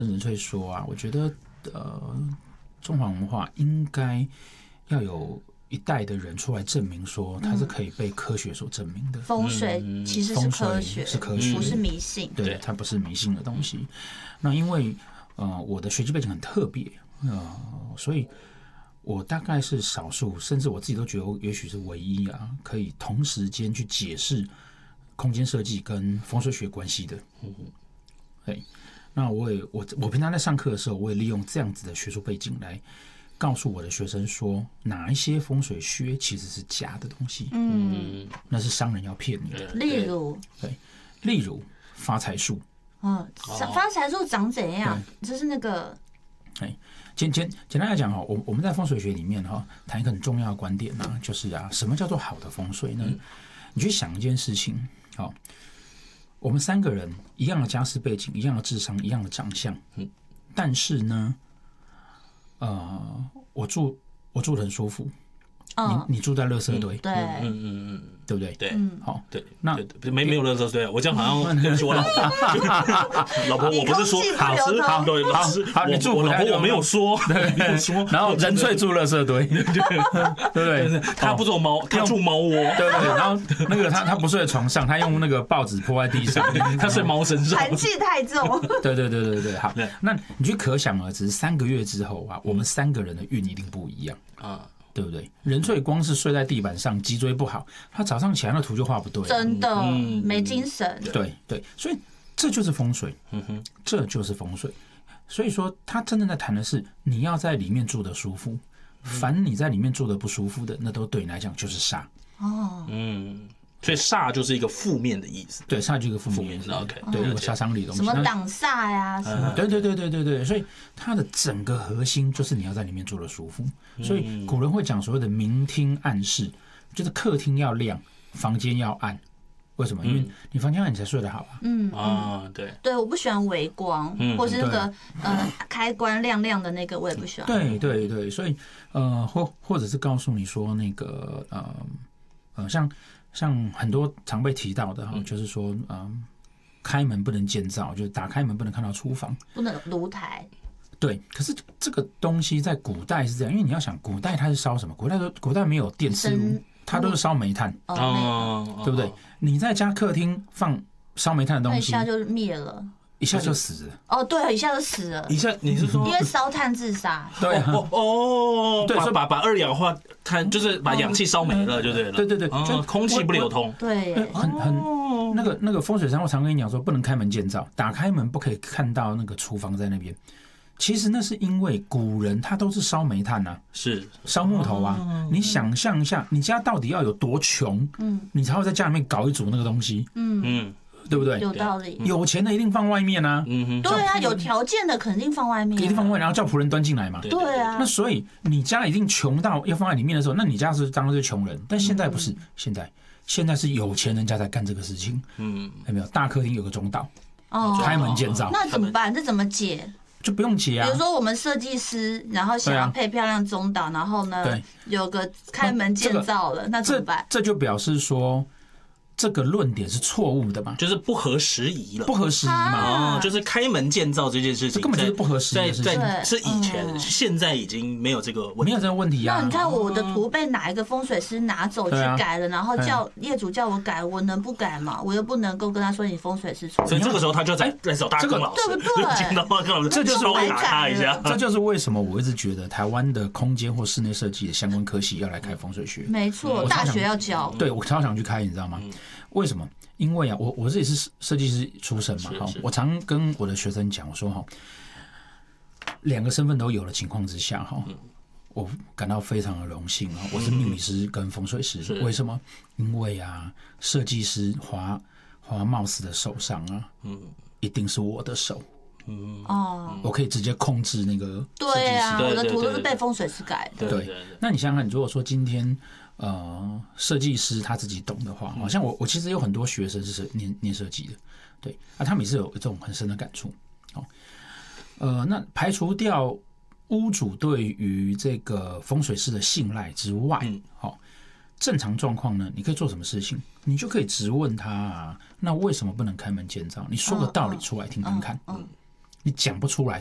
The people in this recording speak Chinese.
人粹说啊，我觉得中华文化应该要有一代的人出来证明说它是可以被科学所证明的。 风水其实是科学， 是科学， 不是迷信。 对，它不是迷信的东西。那因为我的学习背景很特别，所以我大概是少数，甚至我自己都觉得我也许是唯一啊，可以同时间去解释空间设计跟风水学关系的。对，那我平常在上课的时候，我也利用这样子的学术背景来告诉我的学生说，哪一些风水学其实是假的东西，那是商人要骗你的。 例如发财树， 发财树长怎样？就是那个， 简单来讲哈，我们在风水学里面哈，谈一个很重要的观点啊，就是什么叫做好的风水呢？你去想一件事情，我们3个人一样的家世背景，一样的智商，一样的长相，但是呢，我住得很舒服，你住在垃圾堆， 对， 对不对？ 对， 好， 对， 那没有垃圾堆，我这样好像对不起我老婆，我不是说好，对， 好，你住我老婆我没有说， 然后人粹住垃圾堆，对不对？ 他不住猫，他住猫窝， 对，然后那个他不睡在床上，他用那个报纸铺在地上， 他睡猫身上， 寒气太重。 对，好，那你就可想而知，3个月之后啊，我们3个人的运一定不一样啊。对不对？人粹光是睡在地板上，脊椎不好，他早上起来那图就画不对， 真的没精神。 对，所以这就是风水，这就是风水。所以说，他真正在谈的是你要在里面住得舒服，凡你在里面住得不舒服的，那都对你来讲就是煞。 所以煞就是一个负面的意思， 对，煞就是一个负面的意思。 OK， 对，有杀伤力的东西， 什么挡煞呀，什么？ 对，所以它的整个核心就是你要在里面住得舒服。所以古人会讲所谓的明厅暗室，就是客厅要亮，房间要暗。为什么？因为你房间暗，你才睡得好啊。 对，我不喜欢微光，或是那个开关亮亮的那个，我也不喜欢。 对，所以或者是告诉你说那个像很多常被提到的就是说开门不能见灶，就是打开门不能看到厨房， 不能炉台。 对，可是这个东西在古代是这样，因为你要想，古代它是烧什么？古代没有电磁炉，它都是烧煤炭，对不对？你在家客厅放烧煤炭的东西， 一下就灭了， 一下就死了。 对，一下就死了。 一下你是说因为烧炭自杀？ 对对，所以把二氧化碳就是把氧气烧没了，就对了。 对，就空气不流通。 对， 很那个风水上，我常跟你讲说，不能开门见灶，打开门不可以看到那个厨房在那边。其实那是因为古人他都是烧煤炭啊， 是烧木头啊。你想象一下，你家到底要有多穷，你才会在家里面搞一组那个东西，对不对？ 有道理。 有钱的一定放外面啊， 对啊，有条件的肯定放外面， 一定放外面，然后叫仆人端进来嘛。 对啊。 那所以你家一定穷到要放在里面的时候，那你家是当然是穷人。但现在不是，现在是有钱人家在干这个事情。有没有？大客厅有个中岛，开门见灶。 那怎么办？这怎么解？ 就不用解啊。 比如说我们设计师，然后想要配漂亮中岛，然后呢有个开门见灶了，那怎么办？ 这就表示说这个论点是错误的嘛， 就是不合时宜了， 不合时宜嘛。 就是开门见灶这件事情， 这根本就是不合时宜的事情。 是以前，现在已经没有这个问题， 没有这个问题啊。 那你看我的图被哪一个风水师拿走去改了，然后叫业主叫我改，我能不改吗？我又不能够跟他说你风水师错。 所以这个时候他就在找大庚老师， 对不对？ 这就是我打他一下。 这就是为什么我一直觉得台湾的空间或室内设计的相关科系要来开风水学。 没错，大学要教。 对，我超想去开，你知道吗？为什么？因为啊，我自己是设计师出身嘛，我常跟我的学生讲，我说2个身份都有的情况之下我感到非常的荣幸啊！我是命理师跟风水师，为什么？因为啊，设计师划帽子的手上啊，一定是我的手。我可以直接控制那个设计师。 对啊，我的图都是被风水师改的。 对，那你想想看，如果说今天设计师他自己懂的话，好像我其实有很多学生是念设计的，对啊，他们也是有这种很深的感触。那排除掉屋主对于这个风水师的信赖之外，正常状况呢，你可以做什么事情？你就可以质问他那为什么不能开门见灶？你说个道理出来听听看。 你讲不出来